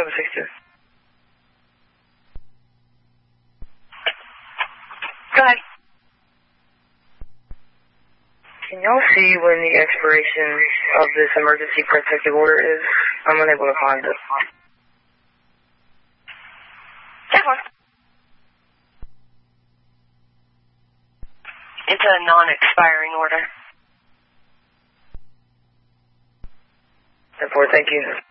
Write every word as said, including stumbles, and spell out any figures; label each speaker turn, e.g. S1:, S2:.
S1: seven six two. Go ahead. Can y'all see when the expiration of this emergency protective order is? I'm unable to find it.
S2: It's a non-expiring order.
S1: ten four, thank you.